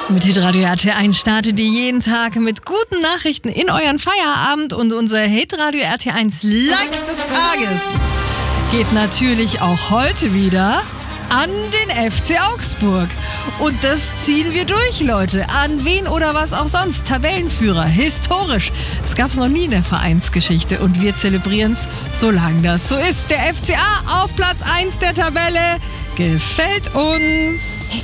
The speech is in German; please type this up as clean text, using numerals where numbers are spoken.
Mit Hitradio RT1 startet ihr jeden Tag mit guten Nachrichten in euren Feierabend und unser Hitradio RT1 Like des Tages geht natürlich auch heute wieder an den FC Augsburg. Und das ziehen wir durch, Leute. An wen oder was auch sonst. Tabellenführer, historisch. Das gab es noch nie in der Vereinsgeschichte. Und wir zelebrieren es, solange das so ist. Der FCA auf Platz 1 der Tabelle gefällt uns.